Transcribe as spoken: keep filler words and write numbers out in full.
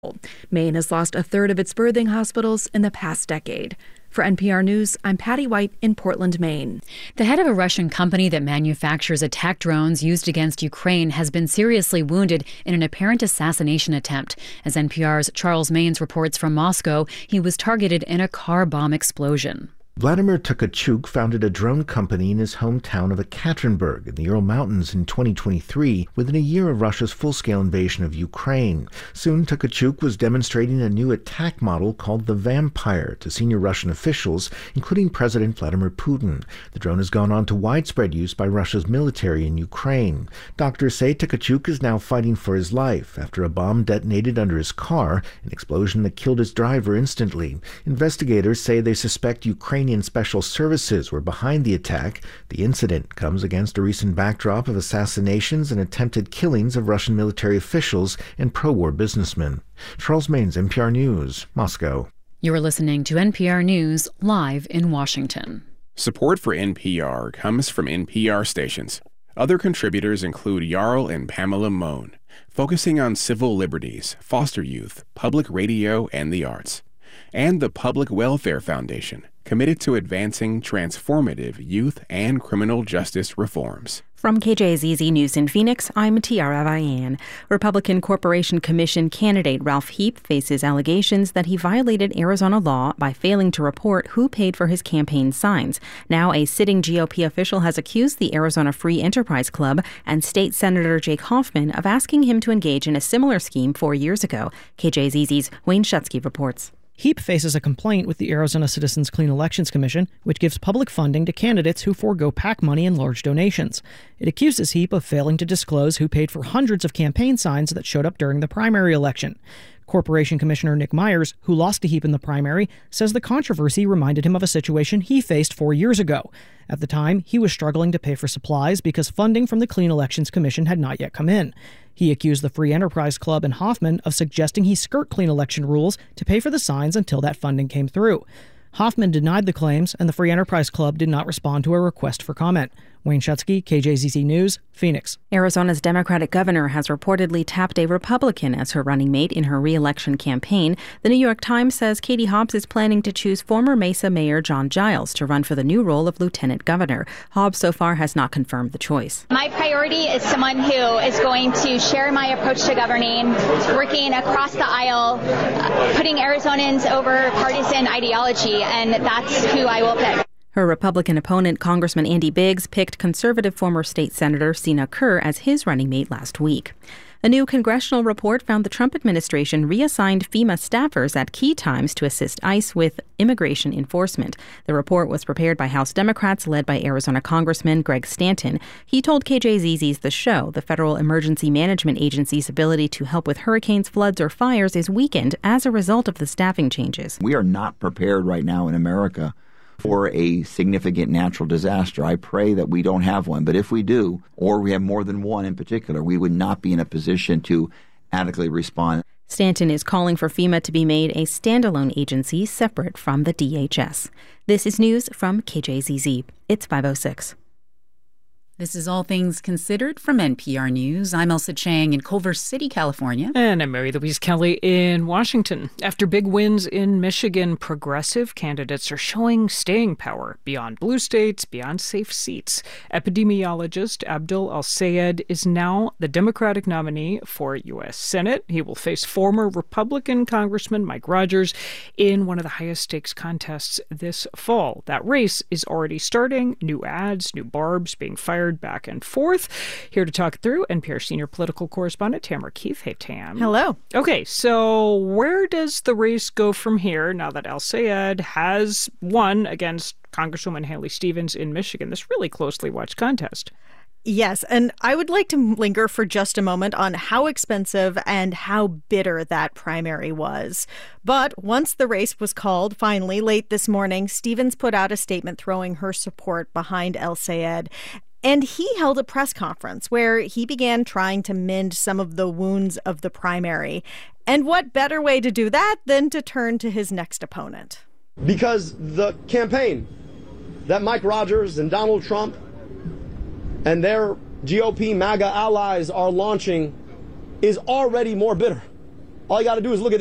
Maine has lost a third of its birthing hospitals in the past decade. For N P R News, I'm Patty White in Portland, Maine. The head of a Russian company that manufactures attack drones used against Ukraine has been seriously wounded in an apparent assassination attempt. As N P R's Charles Maynes reports from Moscow, he was targeted in a car bomb explosion. Vladimir Tkachuk founded a drone company in his hometown of Ekaterinburg in the Ural Mountains in twenty twenty-three, within a year of Russia's full-scale invasion of Ukraine. Soon, Tkachuk was demonstrating a new attack model called the Vampire to senior Russian officials, including President Vladimir Putin. The drone has gone on to widespread use by Russia's military in Ukraine. Doctors say Tkachuk is now fighting for his life after a bomb detonated under his car, an explosion that killed his driver instantly. Investigators say they suspect Ukraine Ukrainian special services were behind the attack. The incident comes against a recent backdrop of assassinations and attempted killings of Russian military officials and pro-war businessmen. Charles Maynes, N P R News, Moscow. You are listening to N P R News live in Washington. Support for N P R comes from N P R stations. Other contributors include Jarl and Pamela Mohn, focusing on civil liberties, foster youth, public radio, and the arts. And the Public Welfare Foundation, committed to advancing transformative youth and criminal justice reforms. From K J Z Z News in Phoenix, I'm Tiara Vian. Republican Corporation Commission candidate Ralph Heap faces allegations that he violated Arizona law by failing to report who paid for his campaign signs. Now, a sitting G O P official has accused the Arizona Free Enterprise Club and State Senator Jake Hoffman of asking him to engage in a similar scheme four years ago. K J Z Z's Wayne Shutsky reports. Heap faces a complaint with the Arizona Citizens Clean Elections Commission, which gives public funding to candidates who forego PAC money and large donations. It accuses Heap of failing to disclose who paid for hundreds of campaign signs that showed up during the primary election. Corporation Commissioner Nick Myers, who lost to Heap in the primary, says the controversy reminded him of a situation he faced four years ago. At the time, he was struggling to pay for supplies because funding from the Clean Elections Commission had not yet come in. He accused the Free Enterprise Club and Hoffman of suggesting he skirt clean election rules to pay for the signs until that funding came through. Hoffman denied the claims, and the Free Enterprise Club did not respond to a request for comment. Wayne Shutsky, K J Z Z News, Phoenix. Arizona's Democratic governor has reportedly tapped a Republican as her running mate in her re-election campaign. The New York Times says Katie Hobbs is planning to choose former Mesa Mayor John Giles to run for the new role of lieutenant governor. Hobbs so far has not confirmed the choice. My priority is someone who is going to share my approach to governing, working across the aisle, uh, putting Arizonans over partisan ideology, and that's who I will pick. Her Republican opponent, Congressman Andy Biggs, picked conservative former state senator Sina Kerr as his running mate last week. A new congressional report found the Trump administration reassigned FEMA staffers at key times to assist ICE with immigration enforcement. The report was prepared by House Democrats led by Arizona Congressman Greg Stanton. He told K J Z Z's The Show the Federal Emergency Management Agency's ability to help with hurricanes, floods, or fires is weakened as a result of the staffing changes. We are not prepared right now in America for a significant natural disaster. I pray that we don't have one, but if we do, or we have more than one in particular, we would not be in a position to adequately respond. Stanton is calling for FEMA to be made a standalone agency separate from the D H S. This is news from K J Z Z. It's five oh six. This is All Things Considered from N P R News. I'm Elsa Chang in Culver City, California. And I'm Mary Louise Kelly in Washington. After big wins in Michigan, progressive candidates are showing staying power beyond blue states, beyond safe seats. Epidemiologist Abdul El-Sayed is now the Democratic nominee for U S Senate. He will face former Republican Congressman Mike Rogers in one of the highest stakes contests this fall. That race is already starting. New ads, new barbs being fired back and forth. Here to talk through, N P R senior political correspondent Tamara Keith. Hey, Tam. Hello. Okay, so where does the race go from here now that El-Sayed has won against Congresswoman Haley Stevens in Michigan? This really closely watched contest. Yes, and I would like to linger for just a moment on how expensive and how bitter that primary was. But once the race was called, finally, late this morning, Stevens put out a statement throwing her support behind El-Sayed. And he held a press conference where he began trying to mend some of the wounds of the primary. And what better way to do that than to turn to his next opponent? Because the campaign that Mike Rogers and Donald Trump and their G O P MAGA allies are launching is already more bitter, All you got to do is look at